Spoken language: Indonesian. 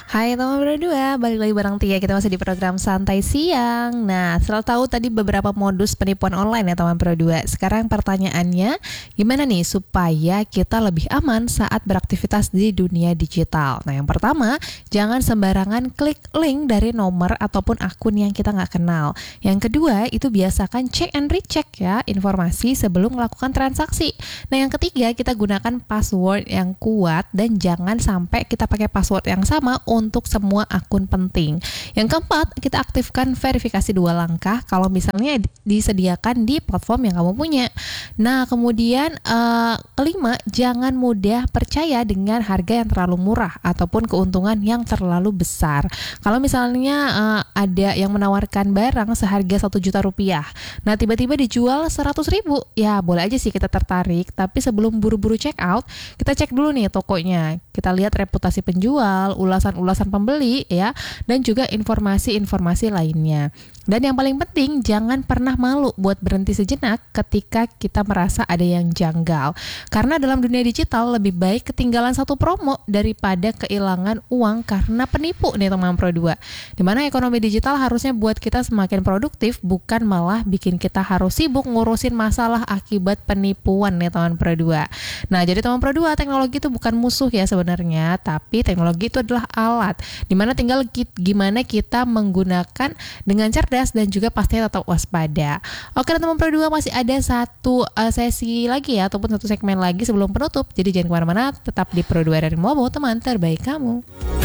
Hai teman berdua, balik lagi bareng Tia. Kita masih di program Santai Siang. Nah, setelah tahu tadi beberapa modus penipuan online ya teman berdua. Sekarang pertanyaannya, gimana nih supaya kita lebih aman saat beraktivitas di dunia digital? Nah, yang pertama, jangan sembarangan klik link dari nomor ataupun akun yang kita nggak kenal. Yang kedua, itu biasakan cek and recheck ya informasi sebelum melakukan transaksi. Nah, yang ketiga, kita gunakan password yang kuat dan jangan sampai kita pakai password yang sama untuk semua akun penting. Yang keempat, kita aktifkan verifikasi 2 langkah kalau misalnya disediakan di platform yang kamu punya. Nah, kemudian kelima, jangan mudah percaya dengan harga yang terlalu murah ataupun keuntungan yang terlalu besar. Kalau misalnya ada yang menawarkan barang seharga 1 juta rupiah, nah tiba-tiba dijual 100 ribu, ya boleh aja sih kita tertarik, tapi sebelum buru-buru check out, kita cek dulu nih tokonya. Kita lihat reputasi penjual, ulasan pembeli ya, dan juga informasi-informasi lainnya. Dan yang paling penting, jangan pernah malu buat berhenti sejenak ketika kita merasa ada yang janggal. Karena dalam dunia digital lebih baik ketinggalan satu promo daripada kehilangan uang karena penipu nih teman Pro 2. Dimana ekonomi digital harusnya buat kita semakin produktif, bukan malah bikin kita harus sibuk ngurusin masalah akibat penipuan nih teman Pro 2. Nah, jadi teman Pro 2, teknologi itu bukan musuh ya sebenarnya, tapi teknologi itu adalah alat. Dimana tinggal gimana kita menggunakan dengan cerdas dan juga pastinya tetap waspada. Oke teman Pro 2, masih ada satu sesi lagi ya, ataupun satu segmen lagi sebelum penutup. Jadi jangan kemana-mana, tetap di Pro 2 dari Momo, teman terbaik kamu.